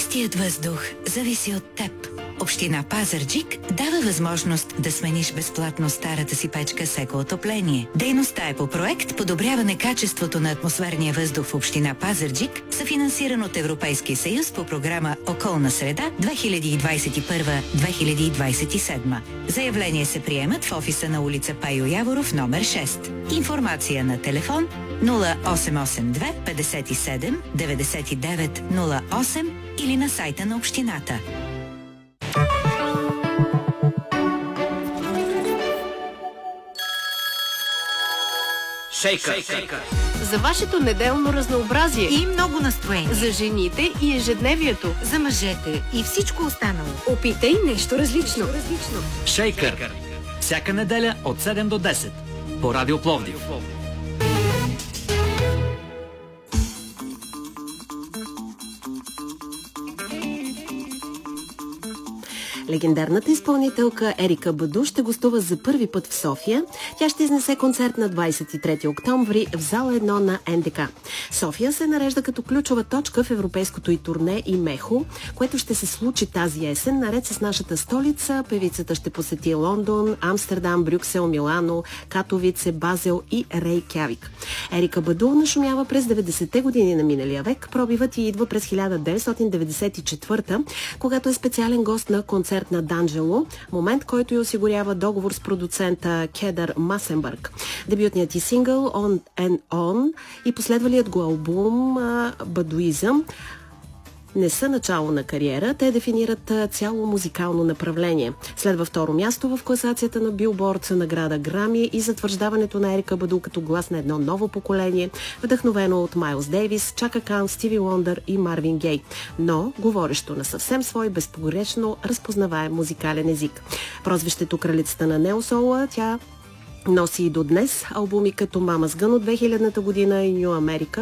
Чистият въздух зависи от теб. Община Пазарджик дава възможност да смениш безплатно старата си печка с екоотопление. Дейността е по проект "Подобряване качеството на атмосферния въздух в община Пазарджик", съфинансиран от Европейския съюз по програма "Околна среда 2021-2027". Заявления се приемат в офиса на улица Пайо Яворов, номер 6. Информация на телефон 0882 57 99 08 или на сайта на общината. Шейкър. За вашето неделно разнообразие и много настроение. За жените и ежедневието. За мъжете и всичко останало. Опитай нещо различно. Шейкър. Всяка неделя от 7 до 10 по Радио Пловдив. Легендарната изпълнителка Ерика Баду ще гостува за първи път в София. Тя ще изнесе концерт на 23 октомври в зала 1 на НДК. София се нарежда като ключова точка в европейското и турне и Мехо, което ще се случи тази есен. Наред с нашата столица, певицата ще посети Лондон, Амстердам, Брюксел, Милано, Катовице, Базел и Рейкявик. Ерика Баду нашумява през 90-те години на миналия век. Пробивът й идва през 1994, когато е специален гост на концерт на Данджело, момент, който й осигурява договор с продуцента Кедър Масенбърг. Дебютният и сингъл On and On и последвалият го албум Бадуизъм не са начало на кариера, те дефинират цяло музикално направление. Следва второ място в класацията на Билборд, награда Грами и затвърждаването на Ерика Баду като глас на едно ново поколение, вдъхновено от Майлз Дейвис, Чака Кан, Стиви Уондър и Марвин Гей, но говорещо на съвсем свой безпогрешно разпознаваем музикален език. Прозвището кралицата на неосола, тя носи и до днес албуми като Mama's Gun от 2000-та година и Ню Америка,